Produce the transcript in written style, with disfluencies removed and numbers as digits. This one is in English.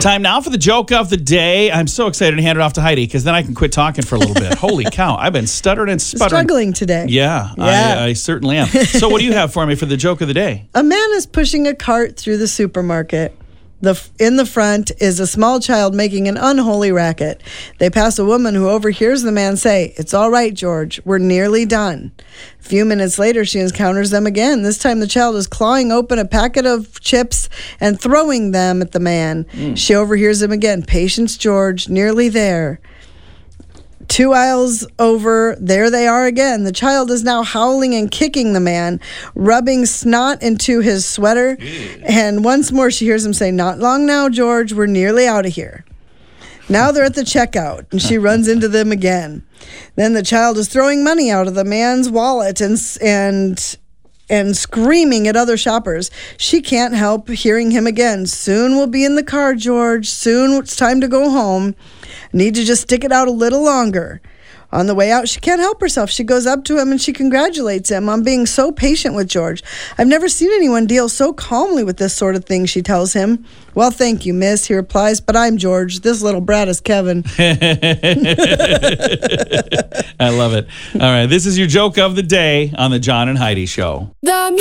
Time now for the joke of the day. I'm so excited to hand it off to Heidi because then I can quit talking for a little bit. Holy cow, I've been stuttering and sputtering. Struggling today. Yeah. I certainly am. So what do you have for me for the joke of the day? A man is pushing a cart through the supermarket. In the front is a small child making an unholy racket. They pass a woman who overhears the man say, "It's all right, George. We're nearly done." A few minutes later, she encounters them again. This time, the child is clawing open a packet of chips and throwing them at the man. She overhears him again. "Patience, George. Nearly there." 2 aisles over, there they are again. The child is now howling and kicking the man, rubbing snot into his sweater. And once more, she hears him say, "Not long now, George. We're nearly out of here." Now they're at the checkout, and she runs into them again. Then the child is throwing money out of the man's wallet and screaming at other shoppers. She can't help hearing him again. "Soon we'll be in the car, George. Soon it's time to go home. Need to just stick it out a little longer." On the way out, she can't help herself. She goes up to him and she congratulates him on being so patient with George. "I've never seen anyone deal so calmly with this sort of thing," she tells him. "Well, thank you, miss," he replies, "but I'm George. This little brat is Kevin." I love it. All right, this is your joke of the day on the John and Heidi Show.